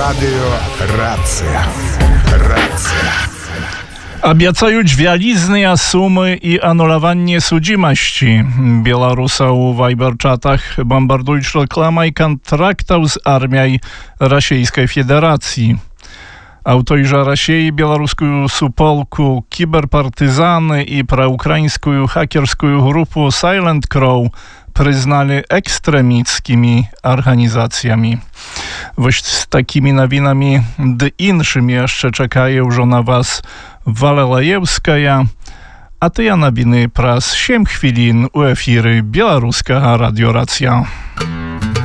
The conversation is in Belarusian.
Радио «Рация». «Рация». Абяцаюць вялізныя сумы і ануляванне судзімасці. Беларуса ў вайбер-чатах бамбардуюць рэкламай кантрактаў з арміяй Расійскай Федэрацыі. А ў той жа Расіі беларускую суполку кіберпартызаны і праўкраінскую хакерскую групу Silent Crow прызналі экстрэміцкімі арганізацыямі. Вось з такімі навінамі ды іншымі яшчэ чакае ўжо на вас Валелаевская, а тыя навіны праз 7 хвілін у эфіры беларускага радыёрацыя.